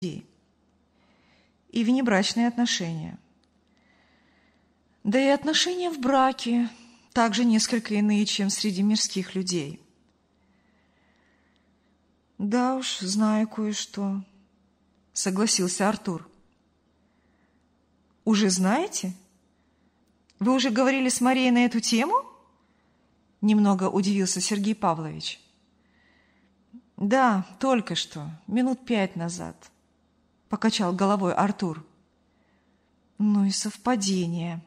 и внебрачные отношения. Да и отношения в браке также несколько иные, чем среди мирских людей. «Да уж, знаю кое-что», — согласился Артур. «Уже знаете? Вы уже говорили с Марией на эту тему?» Немного удивился Сергей Павлович. «Да, только что, минут 5 назад», — покачал головой Артур. «Ну и совпадение».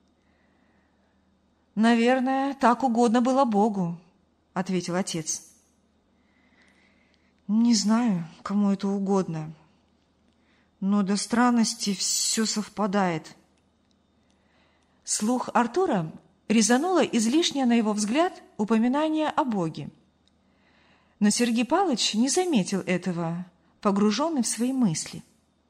«Наверное, так угодно было Богу», — ответил отец. «Не знаю, кому это угодно, но до странности все совпадает». Слух Артура резануло излишнее, на его взгляд, упоминание о Боге. Но Сергей Павлович не заметил этого, погруженный в свои мысли.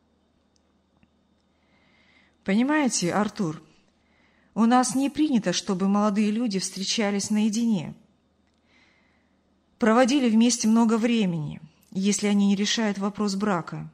«Понимаете, Артур, у нас не принято, чтобы молодые люди встречались наедине. Проводили вместе много времени, если они не решают вопрос брака.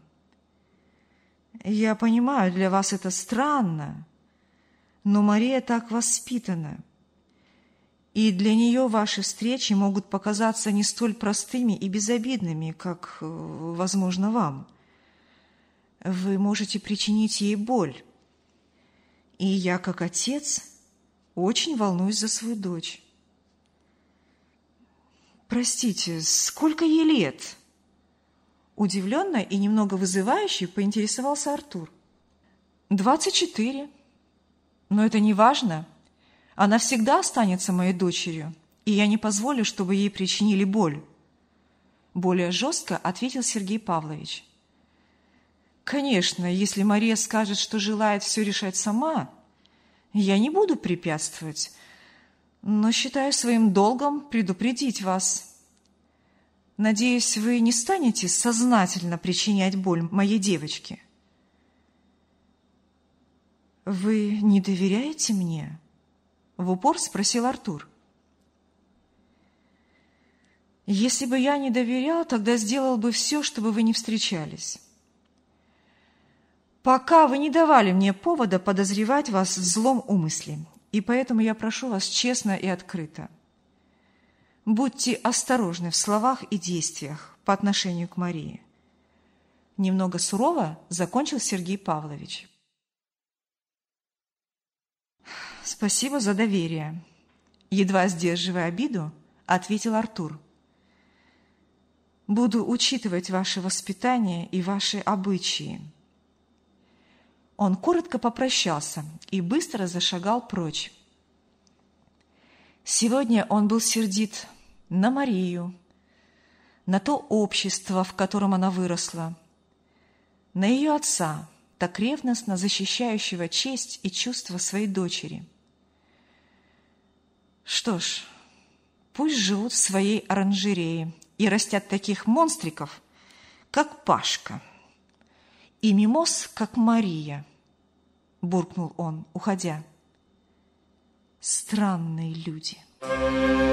Я понимаю, для вас это странно, но Мария так воспитана, и для нее ваши встречи могут показаться не столь простыми и безобидными, как, возможно, вам. Вы можете причинить ей боль. И я, как отец, очень волнуюсь за свою дочь». «Простите, сколько ей лет?» Удивленно и немного вызывающе поинтересовался Артур. 24. Но это не важно. Она всегда останется моей дочерью, и я не позволю, чтобы ей причинили боль. Более жестко ответил Сергей Павлович. Конечно, если Мария скажет, что желает все решать сама, я не буду препятствовать, но считаю своим долгом предупредить вас. Надеюсь, вы не станете сознательно причинять боль моей девочке. «Вы не доверяете мне?» — в упор спросил Артур. «Если бы я не доверял, тогда сделал бы все, чтобы вы не встречались. Пока вы не давали мне повода подозревать вас в злом умысле, и поэтому я прошу вас честно и открыто. Будьте осторожны в словах и действиях по отношению к Марии». Немного сурово закончил Сергей Павлович. «Спасибо за доверие», — едва сдерживая обиду, ответил Артур. «Буду учитывать ваше воспитание и ваши обычаи». Он коротко попрощался и быстро зашагал прочь. Сегодня он был сердит на Марию, на то общество, в котором она выросла, на ее отца, так ревностно защищающего честь и чувства своей дочери. Что ж, пусть живут в своей оранжерее и растят таких монстриков, как Пашка, и мимоз, как Мария, буркнул он, уходя. Странные люди.